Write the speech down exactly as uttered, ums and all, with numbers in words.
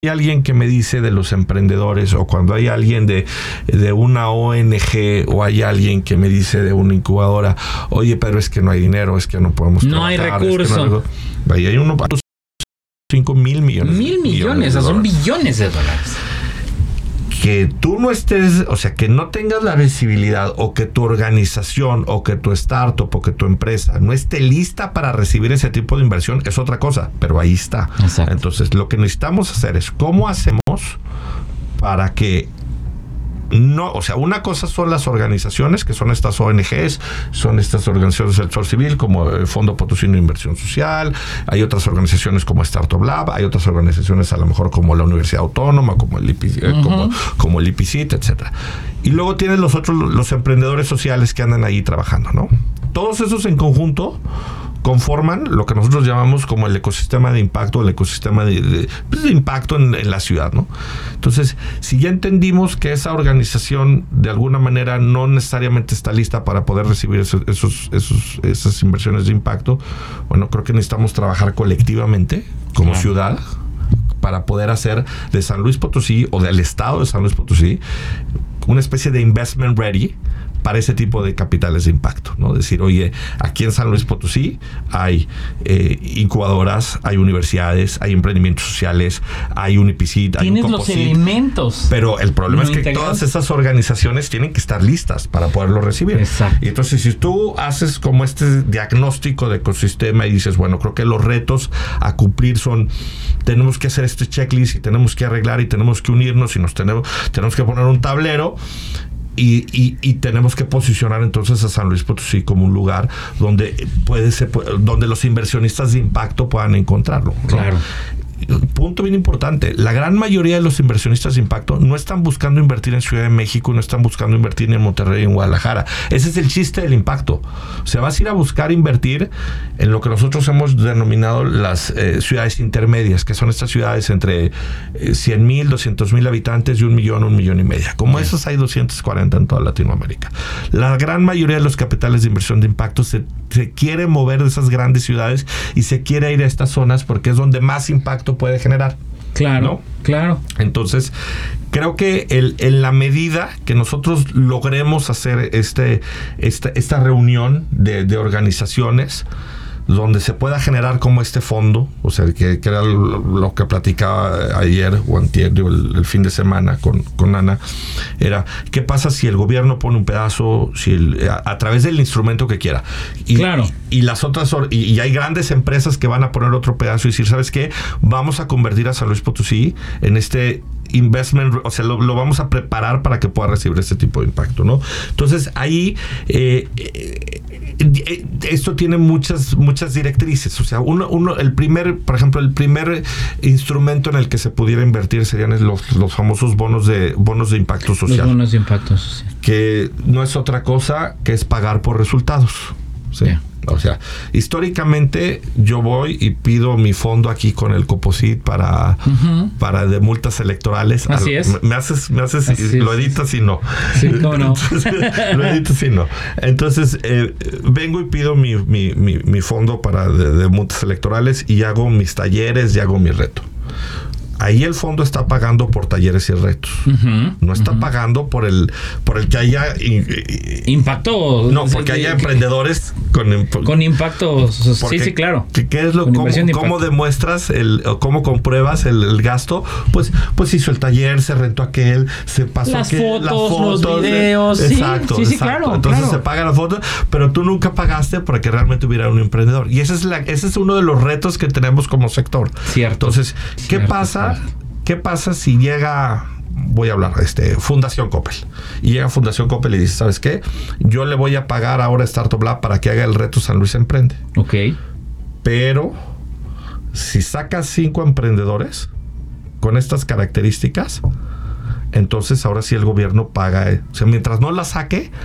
hay alguien que me dice de los emprendedores, o cuando hay alguien de, de una O N G, o hay alguien que me dice de una incubadora, oye, pero es que no hay dinero, es que no podemos no hay recurso. Es que no hay, ahí hay uno cinco mil millones. Mil millones, o sea, son billones de dólares. Que tú no estés, o sea, que no tengas la visibilidad, o que tu organización, o que tu startup, o que tu empresa no esté lista para recibir ese tipo de inversión, es otra cosa, pero ahí está. Exacto. Entonces, lo que necesitamos hacer es cómo hacemos para que no, o sea, una cosa son las organizaciones, que son estas O N Ges, son estas organizaciones del sector civil, como el Fondo Potosino de Inversión Social, hay otras organizaciones como Startup Lab, hay otras organizaciones a lo mejor como la Universidad Autónoma, como el I P I C, uh-huh. como, como el I P I C I T, etcétera. Y luego tienes los otros, los emprendedores sociales que andan ahí trabajando, ¿no? Todos esos en conjunto conforman lo que nosotros llamamos como el ecosistema de impacto, el ecosistema de, de, pues de impacto en, en la ciudad, ¿no? Entonces, si ya entendimos que esa organización de alguna manera no necesariamente está lista para poder recibir esos, esos, esos, esas inversiones de impacto, bueno, creo que necesitamos trabajar colectivamente como claro. ciudad para poder hacer de San Luis Potosí, o del estado de San Luis Potosí, una especie de investment ready para ese tipo de capitales de impacto, ¿no? Decir, oye, aquí en San Luis Potosí hay eh, incubadoras, hay universidades, hay emprendimientos sociales, hay un I P I C I T, hay un Tienes los elementos. Pero el problema es que integrado. Todas esas organizaciones tienen que estar listas para poderlo recibir. Exacto. Y entonces, si tú haces como este diagnóstico de ecosistema y dices, bueno, creo que los retos a cumplir son, tenemos que hacer este checklist y tenemos que arreglar y tenemos que unirnos y nos tenemos, tenemos que poner un tablero. Y, y, y tenemos que posicionar entonces a San Luis Potosí como un lugar donde puede ser, donde los inversionistas de impacto puedan encontrarlo, ¿no? Claro. Punto bien importante, la gran mayoría de los inversionistas de impacto no están buscando invertir en Ciudad de México, no están buscando invertir en Monterrey, en Guadalajara. Ese es el chiste del impacto. O sea, vas a ir a buscar invertir en lo que nosotros hemos denominado las eh, ciudades intermedias, que son estas ciudades entre eh, cien mil, doscientos mil habitantes y un millón, un millón y media. Como sí. esas hay doscientos cuarenta en toda Latinoamérica. La gran mayoría de los capitales de inversión de impacto se, se quiere mover de esas grandes ciudades y se quiere ir a estas zonas porque es donde más impacto puede generar. Claro, ¿no? Claro. Entonces, creo que el, en la medida que nosotros logremos hacer este, esta, esta reunión de, de organizaciones donde se pueda generar como este fondo, o sea, que, que era lo, lo que platicaba ayer o antier, el, el fin de semana con, con Ana, era, ¿qué pasa si el gobierno pone un pedazo, si el, a, a través del instrumento que quiera? Y, claro. Y, y las otras, y, y hay grandes empresas que van a poner otro pedazo y decir, ¿sabes qué? Vamos a convertir a San Luis Potosí en este investment, o sea, lo, lo vamos a preparar para que pueda recibir este tipo de impacto, ¿no? Entonces, ahí eh, eh, eh, esto tiene muchas, muchas directrices. O sea, uno, uno, el primer, por ejemplo, el primer instrumento en el que se pudiera invertir serían los, los famosos bonos de, bonos de impacto social. Los bonos de impacto social. Que no es otra cosa que es pagar por resultados. ¿Sí? Yeah. O sea, históricamente yo voy y pido mi fondo aquí con el Coposit para, uh-huh. para de multas electorales. Así Al, es. Me haces, me haces, Así lo es, editas sí. y no. Sí, cómo no. Entonces, lo editas y no. Entonces, eh, vengo y pido mi, mi, mi, mi fondo para de, de multas electorales y hago mis talleres y hago mi reto. Ahí el fondo está pagando por talleres y retos. Uh-huh, no está uh-huh. pagando por el por el que haya impacto. No, porque haya emprendedores con, con impacto. Sí, sí, claro. ¿Qué, qué es lo cómo, de cómo demuestras el cómo compruebas el, el gasto? Pues pues hizo el taller, se rentó aquel, se pasó las, aquel, fotos, las fotos, los videos. Eh, exacto, sí, sí, exacto. Claro, Entonces claro. se paga la foto, pero tú nunca pagaste para que realmente hubiera un emprendedor. Y ese es la ese es uno de los retos que tenemos como sector. Cierto. Entonces, ¿qué cierto, pasa? Cierto. ¿Qué pasa si llega, voy a hablar, este, Fundación Coppel? Y llega Fundación Coppel y dice, ¿sabes qué? Yo le voy a pagar ahora a Startup Lab para que haga el reto San Luis Emprende. Ok. Pero, si sacas cinco emprendedores con estas características, entonces ahora sí el gobierno paga. O sea, mientras no la saque,